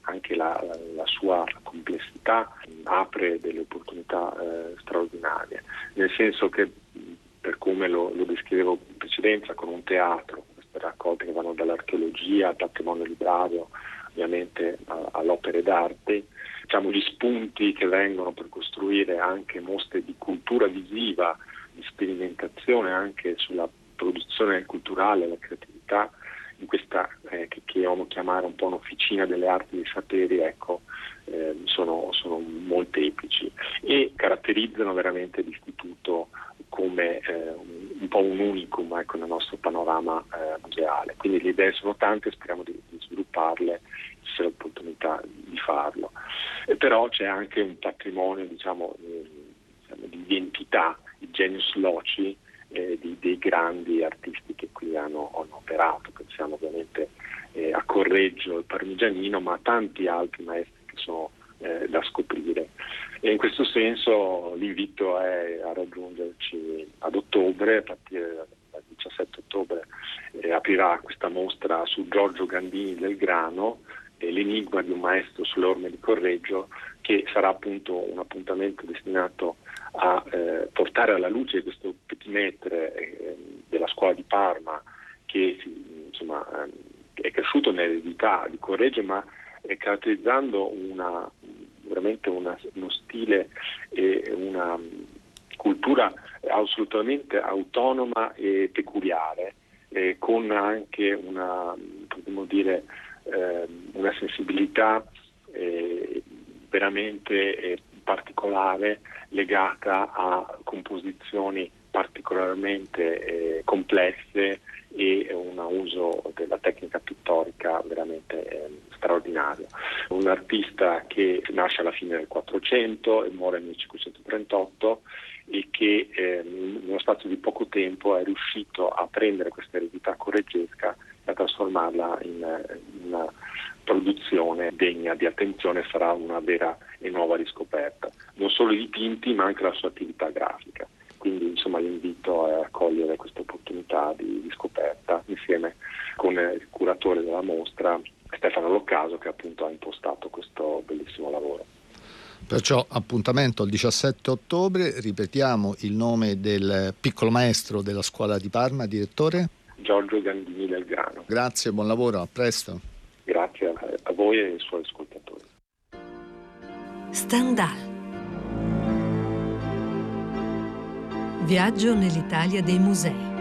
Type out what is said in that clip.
anche la sua complessità apre delle opportunità straordinarie, nel senso che, per come lo descrivevo in precedenza, con un teatro, queste raccolte che vanno dall'archeologia al patrimonio librario, ovviamente all'opere d'arte, diciamo gli spunti che vengono per costruire anche mostre di cultura visiva, di sperimentazione anche sulla produzione culturale, la creatività, in questa che amo chiamare un po' un'officina delle arti dei saperi, sono molteplici e caratterizzano veramente l'istituto come un po' un unicum nel nostro panorama museale. Quindi le idee sono tante, speriamo di svilupparle, ci sia l'opportunità di farlo. Però c'è anche un patrimonio di identità, il genius loci, dei grandi artisti che qui hanno operato. Pensiamo ovviamente a Correggio e Parmigianino, ma a tanti altri maestri che sono da scoprire. E in questo senso l'invito è a raggiungerci ad ottobre, a partire dal 17 ottobre aprirà questa mostra su Giorgio Gandini del Grano, l'enigma di un maestro sulle orme di Correggio, che sarà appunto un appuntamento destinato a portare alla luce questo petit maître della scuola di Parma, che è cresciuto nell'eredità di Correggio, ma caratterizzando veramente uno stile e una cultura assolutamente autonoma e peculiare, con anche una sensibilità veramente particolare, legata a composizioni particolarmente complesse e un uso della tecnica pittorica veramente straordinario. Un artista che nasce alla fine del 400 e muore nel 1538 e che in uno spazio di poco tempo è riuscito a prendere questa eredità correggesca e a trasformarla in una produzione degna di attenzione. Sarà una vera e nuova riscoperta, non solo i dipinti ma anche la sua attività grafica. Quindi l'invito è a cogliere questa opportunità di scoperta insieme con il curatore della mostra, Stefano Loccaso, che appunto ha impostato questo bellissimo lavoro. Perciò appuntamento il 17 ottobre, ripetiamo il nome del piccolo maestro della scuola di Parma, direttore? Giorgio Gandini del Grano. Grazie, buon lavoro, a presto. Grazie a voi e ai suoi ascoltatori. Stendhal. Viaggio nell'Italia dei musei.